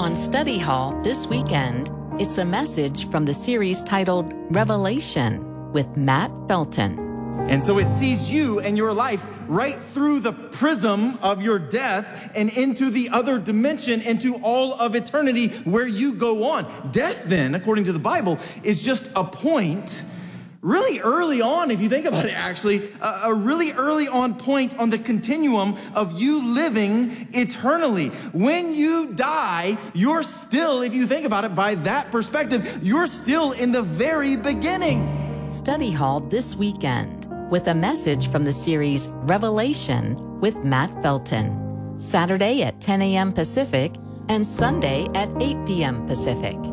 On Study Hall this weekend, it's a message from the series titled Revelation with Matt Felton. And so it sees you and your life right through the prism of your death and into the other dimension, into all of eternity where you go on. Death then, according to the Bible, is just a point really early on, if you think about it, actually, a really early on point on the continuum of you living eternally. When you die, you're still, if you think about it by that perspective, you're still in the very beginning. Study Hall this weekend with a message from the series Revelation with Matt Felton. Saturday at 10 a.m. Pacific and Sunday at 8 p.m. Pacific.